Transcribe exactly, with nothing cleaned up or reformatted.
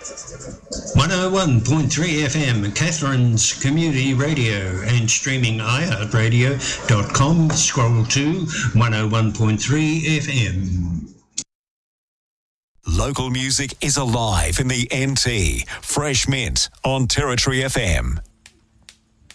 one oh one point three F M, Catherine's Community Radio, and streaming i heart radio dot com. Scroll to one oh one point three F M. Local music is alive in the N T. Fresh Mint on Territory F M.